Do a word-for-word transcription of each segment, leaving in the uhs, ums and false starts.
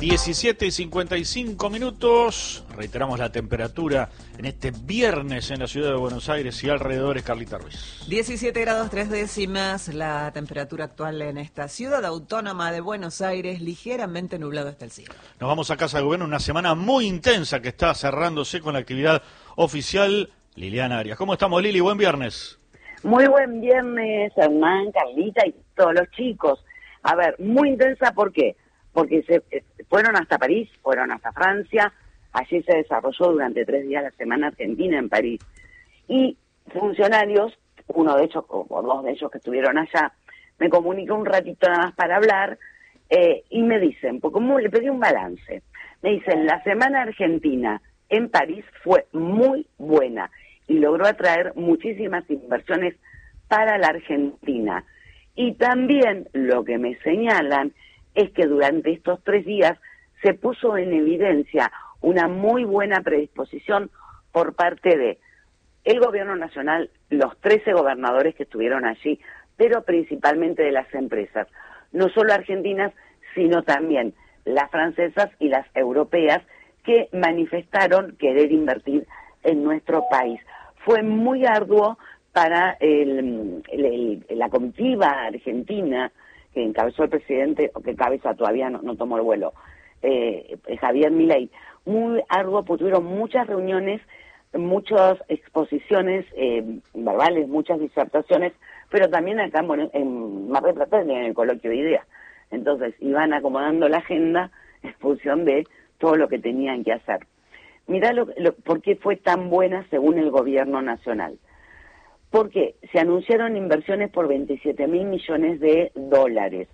diecisiete y cincuenta y cinco minutos, reiteramos la temperatura en este viernes en la ciudad de Buenos Aires y alrededores. Carlita Ruiz. diecisiete grados tres décimas la temperatura actual en esta ciudad autónoma de Buenos Aires, ligeramente nublado está el cielo. Nos vamos a casa de gobierno, una semana muy intensa que está cerrándose con la actividad oficial. Liliana Arias, ¿cómo estamos, Lili? Buen viernes. Muy buen viernes, Hernán, Carlita y todos los chicos. A ver, muy intensa, ¿por qué? Porque se fueron hasta París, fueron hasta Francia, allí se desarrolló durante tres días la Semana Argentina en París. Y funcionarios, uno de ellos, o dos de ellos que estuvieron allá, me comunicó un ratito nada más para hablar, eh, y me dicen, porque como le pedí un balance, me dicen, la Semana Argentina en París fue muy buena y logró atraer muchísimas inversiones para la Argentina. Y también lo que me señalan es que durante estos tres días se puso en evidencia una muy buena predisposición por parte de el gobierno nacional, los trece gobernadores que estuvieron allí, pero principalmente de las empresas, no solo argentinas, sino también las francesas y las europeas, que manifestaron querer invertir en nuestro país. Fue muy arduo para el, el, el, la comitiva argentina que encabezó el presidente, o que encabeza todavía no, no tomó el vuelo, eh, Javier Milei. Muy arduo, porque tuvieron muchas reuniones, muchas exposiciones eh, verbales, muchas disertaciones, pero también acá en, en Mar del Plata en el coloquio de ideas. Entonces iban acomodando la agenda en función de todo lo que tenían que hacer. Mirá lo, lo, por qué fue tan buena según el gobierno nacional. Porque se anunciaron inversiones por veintisiete mil millones de dólares.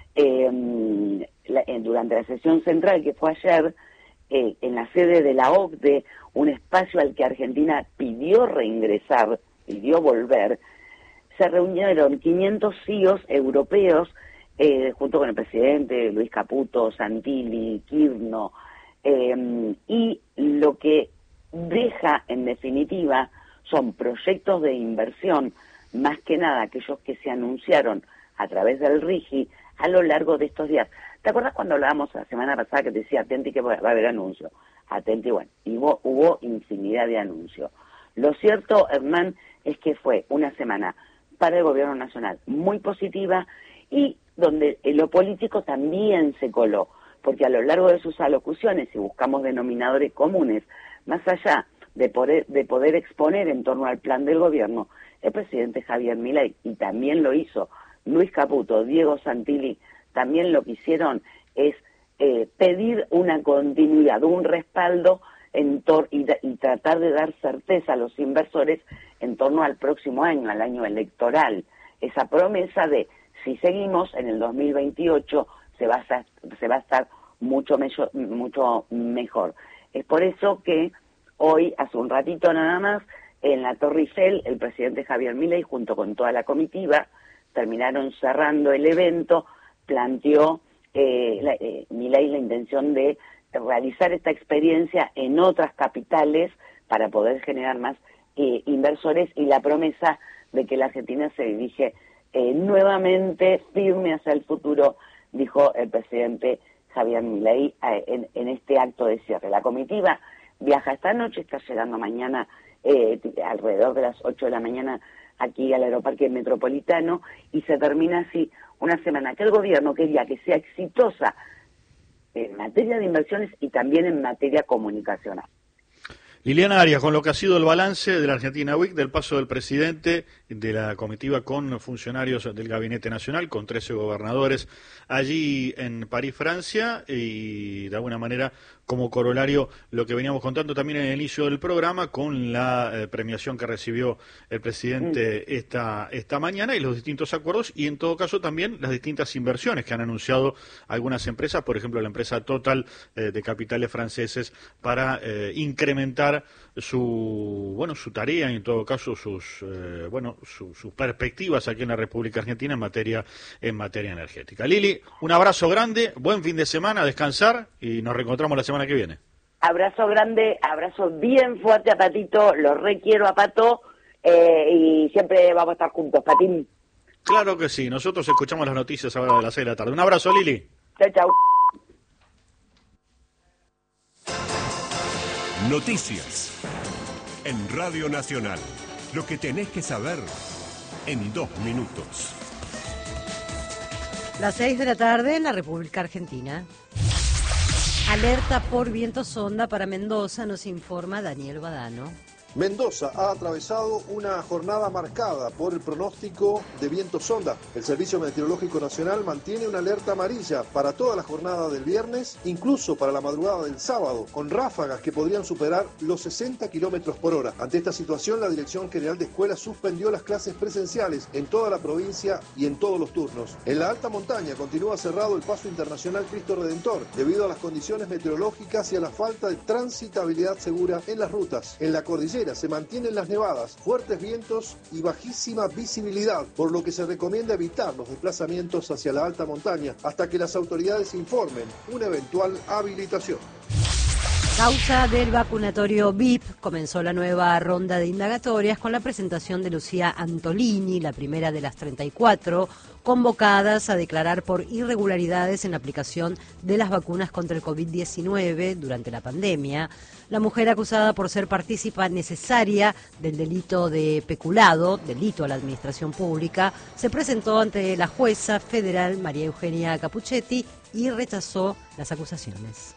Eh, la, eh, durante la sesión central que fue ayer, eh, en la sede de la O C D E, un espacio al que Argentina pidió reingresar, pidió volver, se reunieron quinientos C E Os europeos, eh, junto con el presidente Luis Caputo, Santilli, Kirchner, eh, y lo que deja en definitiva son proyectos de inversión, más que nada aquellos que se anunciaron a través del RIGI a lo largo de estos días. ¿Te acuerdas cuando hablábamos la semana pasada que te decía, atenti que va a haber anuncio? Atenti, bueno, y hubo, hubo infinidad de anuncios. Lo cierto, Hernán, es que fue una semana para el gobierno nacional muy positiva y donde lo político también se coló, porque a lo largo de sus alocuciones, si buscamos denominadores comunes, más allá de poder, de poder exponer en torno al plan del gobierno, el presidente Javier Milei, y también lo hizo Luis Caputo, Diego Santilli, también lo que hicieron es eh, pedir una continuidad, un respaldo en tor y, y tratar de dar certeza a los inversores en torno al próximo año, al año electoral. Esa promesa de, si seguimos, en el dos mil veintiocho se va a estar, se va a estar mucho, mecho, mucho mejor. Es por eso que hoy, hace un ratito nada más, en la Torre Eiffel, el presidente Javier Milei, junto con toda la comitiva, terminaron cerrando el evento, planteó eh, la, eh, Milei la intención de realizar esta experiencia en otras capitales para poder generar más eh, inversores y la promesa de que la Argentina se dirige eh, nuevamente firme hacia el futuro, dijo el presidente Javier Milei eh, en, en este acto de cierre. La comitiva viaja esta noche, está llegando mañana eh, alrededor de las ocho de la mañana aquí al Aeroparque Metropolitano y se termina así una semana que el gobierno quería que sea exitosa en materia de inversiones y también en materia comunicacional. Liliana Arias, con lo que ha sido el balance de la Argentina Week, del paso del presidente, de la comitiva con funcionarios del Gabinete Nacional, con trece gobernadores allí en París, Francia, y de alguna manera como corolario lo que veníamos contando también en el inicio del programa con la eh, premiación que recibió el presidente mm. esta, esta mañana y los distintos acuerdos y en todo caso también las distintas inversiones que han anunciado algunas empresas, por ejemplo la empresa Total eh, de capitales franceses para eh, incrementar su bueno su tarea y en todo caso sus eh, bueno su, sus perspectivas aquí en la República Argentina en materia en materia energética. Lili, un abrazo grande, buen fin de semana, descansar y nos reencontramos la semana que viene. Abrazo grande, abrazo bien fuerte a Patito, lo requiero a Pato eh, y siempre vamos a estar juntos, Patín. Claro que sí, nosotros escuchamos las noticias ahora de las seis de la tarde. Un abrazo, Lili. Chau, chau. Noticias. En Radio Nacional. Lo que tenés que saber en dos minutos. Las seis de la tarde en la República Argentina. Alerta por viento sonda para Mendoza, nos informa Daniel Badano. Mendoza ha atravesado una jornada marcada por el pronóstico de viento sonda. El Servicio Meteorológico Nacional mantiene una alerta amarilla para toda la jornada del viernes, incluso para la madrugada del sábado, con ráfagas que podrían superar los sesenta kilómetros por hora. Ante esta situación, la Dirección General de Escuelas suspendió las clases presenciales en toda la provincia y en todos los turnos. En la alta montaña continúa cerrado el paso internacional Cristo Redentor, debido a las condiciones meteorológicas y a la falta de transitabilidad segura en las rutas. En la cordillera se mantienen las nevadas, fuertes vientos y bajísima visibilidad, por lo que se recomienda evitar los desplazamientos hacia la alta montaña hasta que las autoridades informen una eventual habilitación. Causa del vacunatorio V I P, comenzó la nueva ronda de indagatorias con la presentación de Lucía Antolini, la primera de las treinta y cuatro convocadas a declarar por irregularidades en la aplicación de las vacunas contra el COVID diecinueve durante la pandemia. La mujer acusada por ser partícipa necesaria del delito de peculado, delito a la administración pública, se presentó ante la jueza federal María Eugenia Capuchetti y rechazó las acusaciones.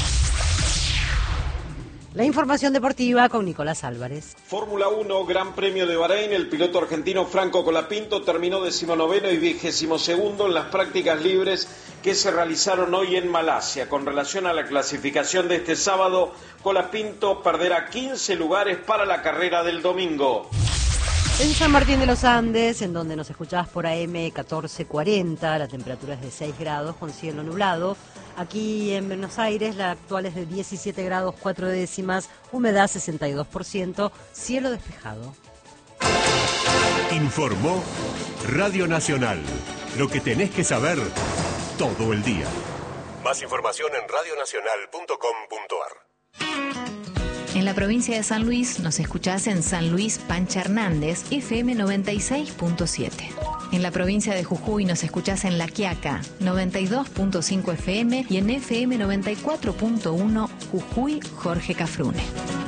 La información deportiva con Nicolás Álvarez. Fórmula uno, Gran Premio de Bahrein. El piloto argentino Franco Colapinto terminó decimonoveno y vigésimo segundo en las prácticas libres que se realizaron hoy en Malasia. Con relación a la clasificación de este sábado, Colapinto perderá quince lugares para la carrera del domingo. En San Martín de los Andes, en donde nos escuchabas por A M catorce cuarenta, la temperatura es de seis grados con cielo nublado. Aquí en Buenos Aires la actual es de diecisiete grados cuatro décimas, humedad sesenta y dos por ciento, cielo despejado. Informó Radio Nacional. Lo que tenés que saber todo el día. Más información en radio nacional punto com punto a r. En la provincia de San Luis nos escuchás en San Luis Pancha Hernández, F M noventa y seis punto siete. En la provincia de Jujuy nos escuchás en La Quiaca, noventa y dos punto cinco F M y en F M noventa y cuatro punto uno Jujuy Jorge Cafrune.